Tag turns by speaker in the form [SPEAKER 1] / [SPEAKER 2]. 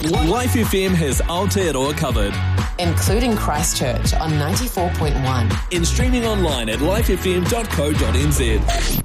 [SPEAKER 1] Life FM has Aotearoa covered.
[SPEAKER 2] Including Christchurch on 94.1.
[SPEAKER 1] In streaming online at lifefm.co.nz.